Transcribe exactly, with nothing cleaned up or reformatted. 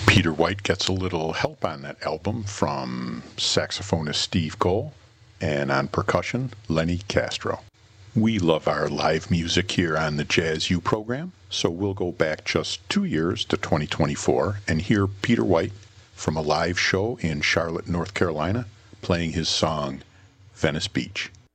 Peter White gets a little help on that album from saxophonist Steve Cole, and on percussion, Lenny Castro. We love our live music here on the Jazz U program, so we'll go back just two years to twenty twenty-four and hear Peter White from a live show in Charlotte, North Carolina, playing his song, Venice Beach.